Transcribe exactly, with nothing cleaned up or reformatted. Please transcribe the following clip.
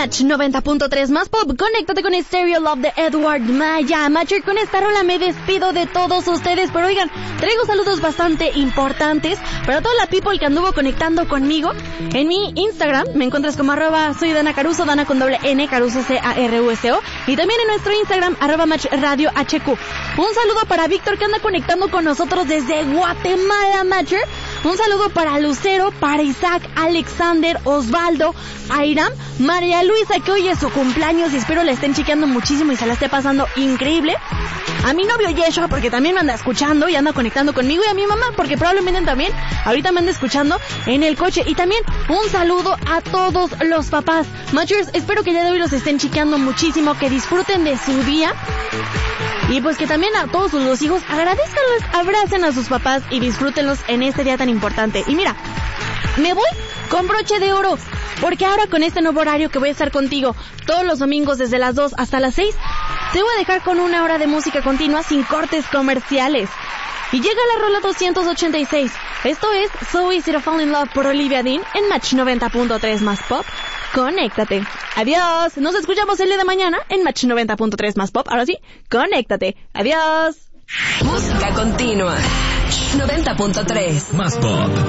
Match noventa punto tres más pop. Conéctate con Stereo Love de Edward Maya. Matcher, con esta rola me despido de todos ustedes. Pero oigan, traigo saludos bastante importantes para toda la people que anduvo conectando conmigo. En mi Instagram me encuentras como arroba soy Dana Caruso, Dana con doble N, Caruso C A R U S O. Y también en nuestro Instagram, arroba Match Radio H Q. Un saludo para Víctor, que anda conectando con nosotros desde Guatemala, Matcher. Un saludo para Lucero, para Isaac, Alexander, Osvaldo, Airam, María Luisa, que hoy es su cumpleaños y espero la estén chequeando muchísimo y se la esté pasando increíble. A mi novio Yeshua, porque también me anda escuchando y anda conectando conmigo, y a mi mamá, porque probablemente también ahorita me anda escuchando en el coche. Y también un saludo a todos los papás. Matchers, espero que ya de hoy los estén chequeando muchísimo, que disfruten de su día. Y pues que también a todos los hijos agradezcanles, abracen a sus papás y disfrútenlos en este día tan importante. Y mira, me voy con broche de oro, porque ahora con este nuevo horario que voy a estar contigo todos los domingos desde las dos hasta las seis, te voy a dejar con una hora de música continua sin cortes comerciales. Y llega la rola doscientos ochenta y seis. Esto es So Easy to Fall in Love por Olivia Dean en Match noventa punto tres más pop. Conéctate. Adiós. Nos escuchamos el día de mañana en Match noventa punto tres más pop. Ahora sí, conéctate. Adiós. Música continua. noventa punto tres más pop.